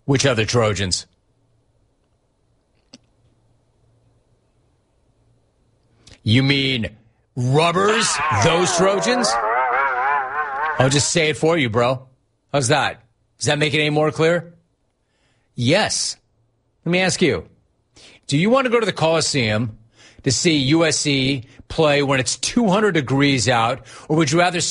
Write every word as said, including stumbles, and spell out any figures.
Which other Trojans? You mean rubbers? Those Trojans? I'll just say it for you, bro. How's that? Does that make it any more clear? Yes. Let me ask you. Do you want to go to the Coliseum to see U S C play when it's two hundred degrees out, or would you rather